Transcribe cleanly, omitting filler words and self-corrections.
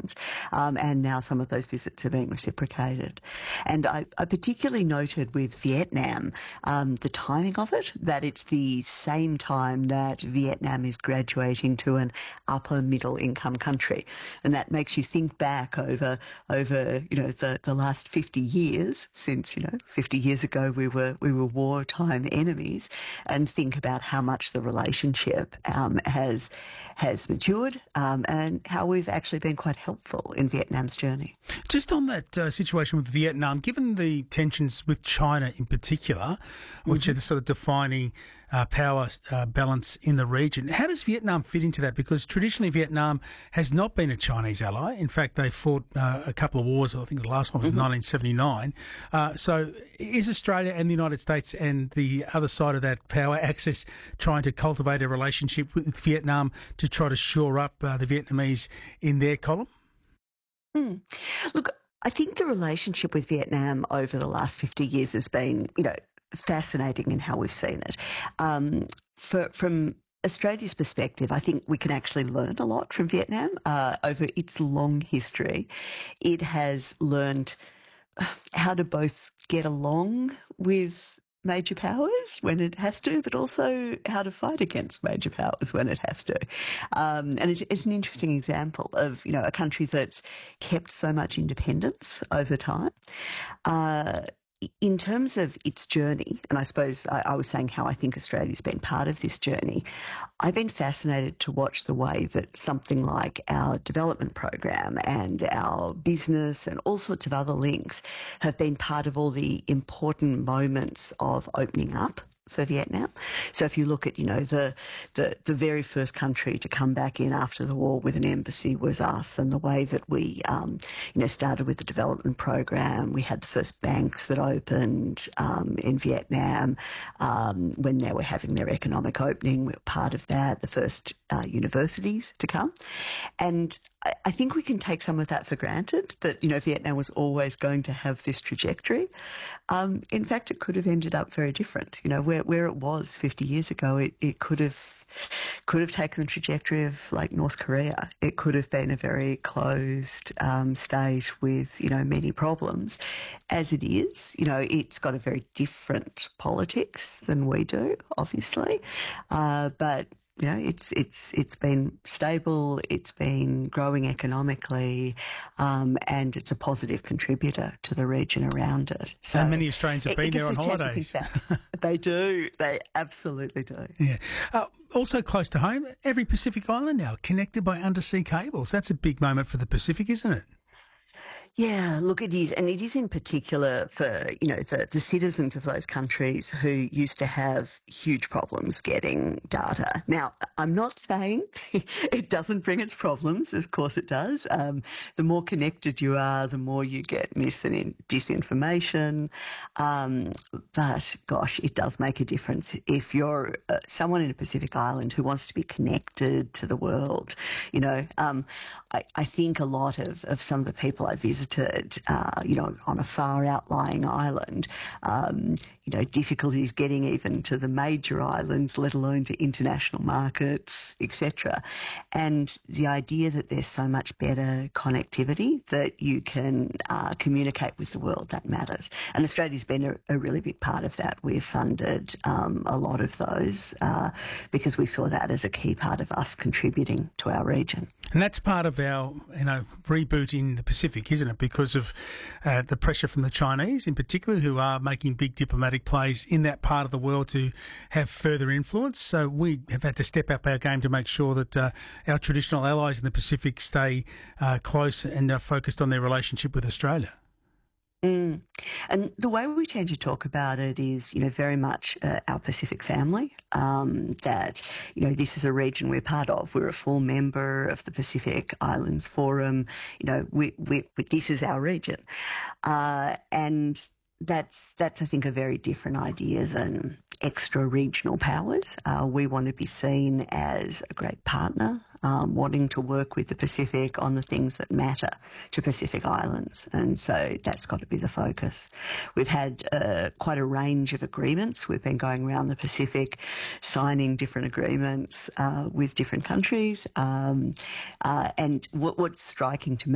Islands. And now some of those visits are being reciprocated. And I particularly noted with Vietnam the timing of it, that it's the same time that Vietnam is graduating to an upper middle income country. And that makes you think back over the last 50 years, since 50 years ago we were wartime enemies, and think about how much the relationship has matured, and how we've actually been quite helpful in Vietnam's journey. Just on that situation with Vietnam, given the tensions with China in particular, which are the sort of defining power balance in the region, how does Vietnam fit into that? Because traditionally Vietnam has not been a Chinese ally. In fact, they fought a couple of wars. I think the last one was in 1979. So is Australia and the United States and the other side of that power axis trying to cultivate a relationship with Vietnam to try to shore up the Vietnamese in their column? Look, I think the relationship with Vietnam over the last 50 years has been, fascinating in how we've seen it. From Australia's perspective, I think we can actually learn a lot from Vietnam over its long history. It has learned how to both get along with major powers when it has to, but also how to fight against major powers when it has to. And it's an interesting example of, a country that's kept so much independence over time. In terms of its journey, and I suppose I was saying how I think Australia's been part of this journey, I've been fascinated to watch the way that something like our development program and our business and all sorts of other links have been part of all the important moments of opening up for Vietnam. So if you look at, the very first country to come back in after the war with an embassy was us, and the way that we, started with the development program. We had the first banks that opened in Vietnam when they were having their economic opening. We were part of that, the first universities to come. And I think we can take some of that for granted, that, Vietnam was always going to have this trajectory. In fact, it could have ended up very different. Where it was 50 years ago, it could have taken the trajectory of like North Korea. It could have been a very closed state with, many problems. As it is, it's got a very different politics than we do, obviously. But it's been stable, it's been growing economically, and it's a positive contributor to the region around it. So and many Australians have been there on holidays. They do. They absolutely do. Yeah. Also close to home, every Pacific island now connected by undersea cables. That's a big moment for the Pacific, isn't it? Yeah, look, it is. And it is in particular for, the citizens of those countries who used to have huge problems getting data. Now, I'm not saying it doesn't bring its problems. Of course it does. The more connected you are, the more you get mis and disinformation. But gosh, it does make a difference. If you're someone in a Pacific island who wants to be connected to the world, I think a lot of some of the people I visited, on a far outlying island, difficulties getting even to the major islands, let alone to international markets, etc. And the idea that there's so much better connectivity that you can communicate with the world, that matters. And Australia's been a really big part of that. We've funded a lot of those because we saw that as a key part of us contributing to our region. And that's part of our, reboot in the Pacific, isn't it? Because of the pressure from the Chinese in particular, who are making big diplomatic plays in that part of the world to have further influence. So we have had to step up our game to make sure that our traditional allies in the Pacific stay close and focused on their relationship with Australia. And the way we tend to talk about it is, very much our Pacific family, that, this is a region we're part of. We're a full member of the Pacific Islands Forum. This is our region. And that's, I think, a very different idea than extra regional powers. We want to be seen as a great partner, wanting to work with the Pacific on the things that matter to Pacific Islands. And so that's got to be the focus. We've had quite a range of agreements. We've been going around the Pacific, signing different agreements with different countries. And what's striking to me